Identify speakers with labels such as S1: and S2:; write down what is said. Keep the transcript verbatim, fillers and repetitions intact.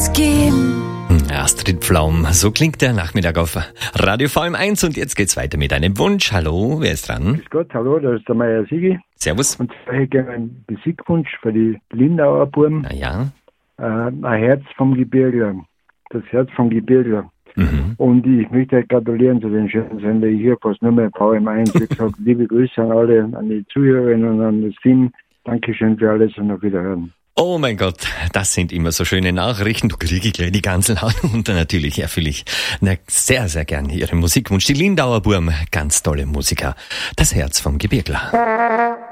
S1: alles geben.
S2: Astrid Pflaum, so klingt der Nachmittag auf Radio V M eins und jetzt geht's weiter mit einem Wunsch. Hallo, wer ist dran?
S3: Grüß Gott, hallo, da ist der Meier Sigi.
S2: Servus.
S3: Und zwar hätte ich gerne einen Musikwunsch für die Lindauer Buben.
S2: Na ja.
S3: Äh, ein Herz vom Gebirgler. Das Herz vom Gebirgler.
S2: Mhm.
S3: Und ich möchte euch gratulieren zu den schönen Sender. Ich höre fast nur mehr V M eins. Wie gesagt, liebe Grüße an alle, an die Zuhörerinnen und an das Team. Dankeschön für alles und auf Wiederhören.
S2: Oh mein Gott, das sind immer so schöne Nachrichten. Du kriege ich gleich die ganzen Haut. Und natürlich erfülle ich na, sehr, sehr gern Ihren Musikwunsch. Die Lindauer Burm, ganz tolle Musiker. Das Herz vom Gebirgler.